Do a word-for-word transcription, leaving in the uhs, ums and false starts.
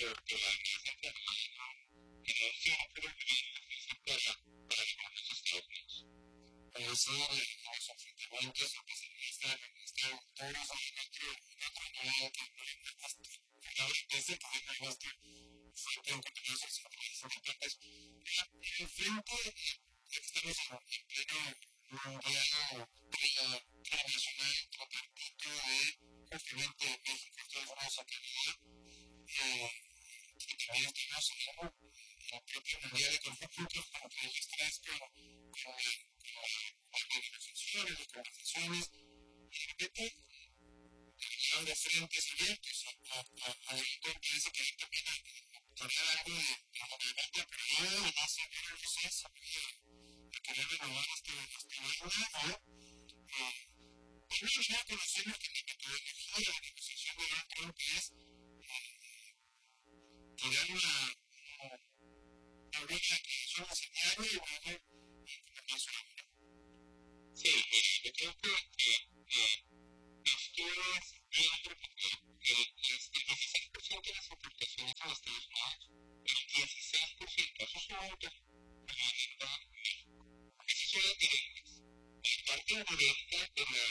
pero, pero la Iglesia Católica no, y no siempre es para, para los Estados Unidos. Pero sí, los enfrentamientos a pesar de estar en todos los otro nivel que ahora desde que hay más que frente a los independientes, el frente estamos en pleno mundial prenacional tripartito de justamente México, Estados Unidos, a Canadá, y también estamos en el propio mundial de conflictos entre los tres con las negociaciones, las conversaciones, y de repente de frentes abiertos a, a, a, a parece que hay también a tener algo de movimiento privado y no sé qué es eso, a querer renovar este banda, ¿no? Primero ya conocemos que la metodología de la negociación de Donald Trump es tirar una una brecha que es un escenario y luego comenzar a hablar. Sí, yo creo que esto es bien porque el dieciséis por ciento de las importaciones a los Estados Unidos, el dieciséis por ciento, eso es un montón, vienen de México. Esas son las directas. La parte indirecta de la